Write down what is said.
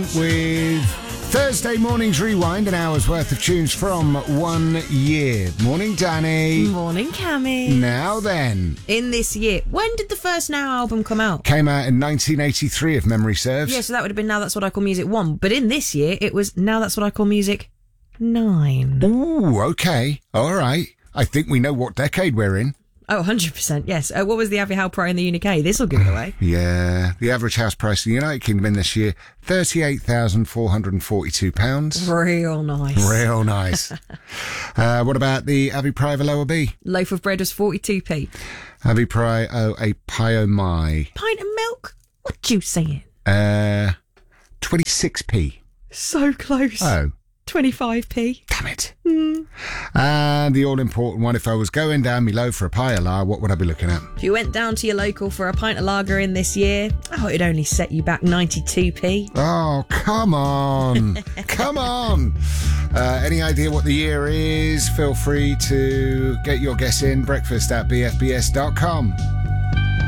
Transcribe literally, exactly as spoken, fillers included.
with Thursday Morning's Rewind, an hour's worth of tunes from one year. Morning, Danny. Morning, Cammy. Now then. In this year, when did the first Now album come out? Came out in nineteen eighty-three, if memory serves. Yeah, so that would have been Now That's What I Call Music one. But in this year, it was Now That's What I Call Music nine. Ooh, okay. All right. I think we know what decade we're in. Oh, one hundred percent, yes. Uh, what was the average house price in the U K? This will give it away. Yeah. The average house price in the United Kingdom in this year, thirty-eight thousand four hundred forty-two pounds. Real nice. Real nice. uh, what about the Abbey Pry of a lower B? Loaf of bread was forty-two p. Abbey Pry, oh, a pie o' my. Pint of milk? What you saying? Uh, twenty-six p. So close. Oh. twenty-five p. Damn it. Mm. And the all-important one, if I was going down me low for a pie of la, what would I be looking at? If you went down to your local for a pint of lager in this year, oh, it'd only set you back ninety-two p. Oh, come on. Come on. Uh, any idea what the year is? Feel free to get your guess in. Breakfast at b f b s dot com.